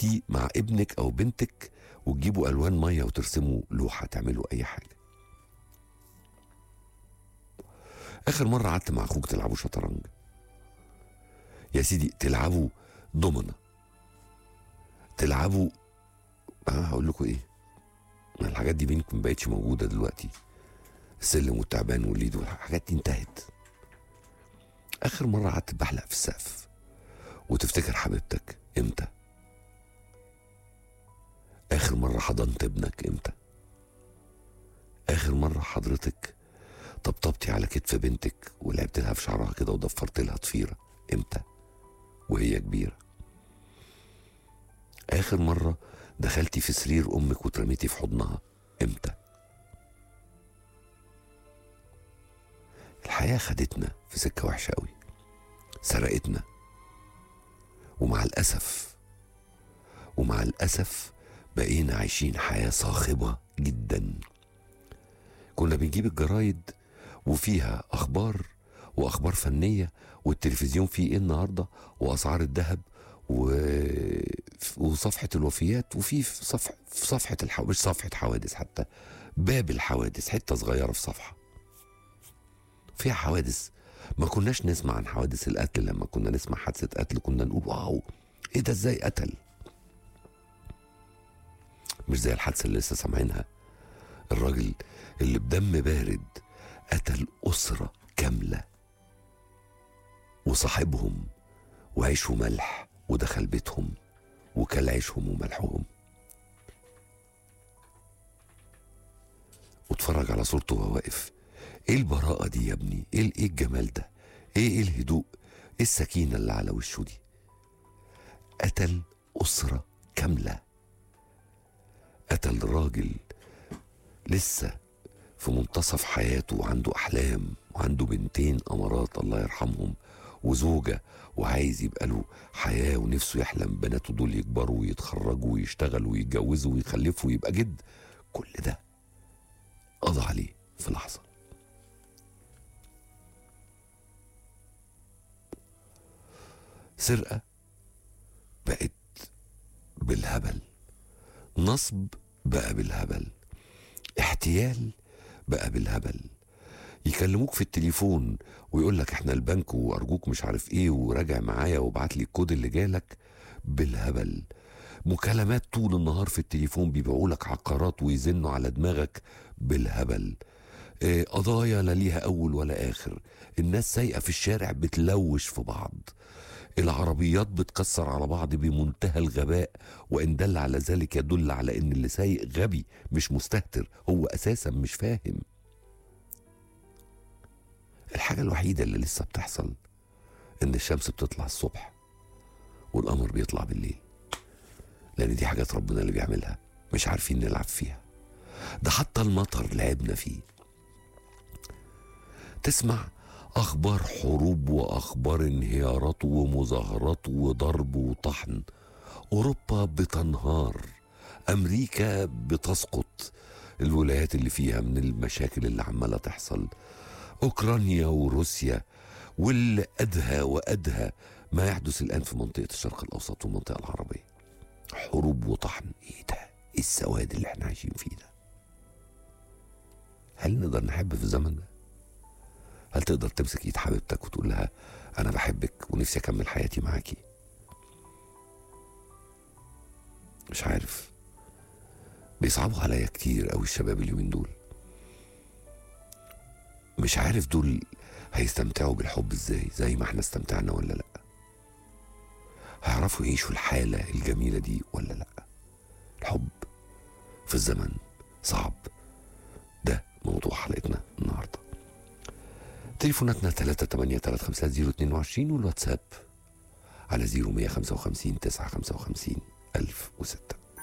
انتي مع ابنك او بنتك وتجيبوا الوان ميه وترسموا لوحه، تعملوا اي حاجه. اخر مره قعدت مع اخوك تلعبوا شطرنج يا سيدي، تلعبوا دومنا، تلعبوا هقول لكم ايه، الحاجات دي بينكم مبقتش موجوده دلوقتي، السلم والتعبان والليد والحاجات دي انتهت. اخر مره قعدت بحلق في السقف وتفتكر حبيبتك امتى؟ اخر مره حضنت ابنك امتى؟ اخر مره حضرتك طبطبتي على كتف بنتك ولعبت لها في شعرها كده وضفرت لها ضفيره امتى وهي كبيره؟ اخر مره دخلتي في سرير امك وترميتي في حضنها امتى؟ الحياه خدتنا في سكه وحشه قوي، سرقتنا، ومع الاسف بقينا عايشين حياه صاخبه جدا. كنا بنجيب الجرايد وفيها اخبار واخبار فنيه، والتلفزيون فيه ايه النهارده، واسعار الذهب وصفحه الوفيات، وفي صفحه مش صفحه حوادث، حتى باب الحوادث، حته صغيره في صفحه فيها حوادث. ما كناش نسمع عن حوادث القتل، لما كنا نسمع حادثه قتل كنا نقول واو ايه ده، ازاي قتل؟ مش زي الحادثه اللي لسه سامعينها، الراجل اللي بدم بارد قتل أسرة كاملة وصاحبهم وعيش وملح، ودخل بيتهم وكل عيشهم وملحهم، واتفرج على صورته وهو واقف. ايه البراءة دي يا ابني؟ ايه الجمال ده؟ ايه الهدوء؟ ايه السكينة اللي على وشه دي؟ قتل أسرة كاملة، قتل راجل لسه في منتصف حياته وعنده أحلام وعنده بنتين أمارات الله يرحمهم وزوجة، وعايز يبقى له حياة ونفسه يحلم بناته دول يكبروا ويتخرجوا ويشتغلوا ويتجوزوا ويخلفوا ويبقى جد. كل ده قضى عليه في لحظة. سرقة بقت بالهبل، نصب بقى بالهبل، احتيال بقى بالهبل. يكلموك في التليفون ويقول لك احنا البنك وارجوك مش عارف ايه وراجع معايا وابعت لي الكود اللي جالك بالهبل. مكالمات طول النهار في التليفون بيبيعوا لك عقارات ويزنوا على دماغك بالهبل. قضايا لا ليها اول ولا اخر، الناس سايقه في الشارع بتلوش في بعض، العربيات بتكسر على بعض بمنتهى الغباء، وان دل على ذلك يدل على ان اللي سايق غبي مش مستهتر، هو اساسا مش فاهم. الحاجة الوحيدة اللي لسه بتحصل ان الشمس بتطلع الصبح والقمر بيطلع بالليل، لان دي حاجات ربنا اللي بيعملها، مش عارفين نلعب فيها. ده حتى المطر لعبنا فيه. تسمع اخبار حروب واخبار انهيارات ومظاهرات وضرب وطحن، اوروبا بتنهار، امريكا بتسقط، الولايات اللي فيها من المشاكل اللي عمالة تحصل، اوكرانيا وروسيا، واللي ادهى وادهى ما يحدث الان في منطقة الشرق الاوسط والمنطقة العربية، حروب وطحن. ايه ده؟ ايه السواد اللي احنا عايشين فيه ده؟ هل نقدر نحب في الزمن ده؟ هل تقدر تمسك ايد حبيبتك وتقول لها انا بحبك ونفسي اكمل حياتي معاكي؟ مش عارف، بيصعبوا عليا كتير قوي الشباب اليومين دول. مش عارف دول هيستمتعوا بالحب ازاي زي ما احنا استمتعنا ولا لا؟ هيعرفوا يعيشوا الحالة الجميلة دي ولا لا؟ الحب في الزمن صعب. ده موضوع حلقتنا النهاردة. تليفوناتنا 383-350-22 والواتساب على 0155 955 1006.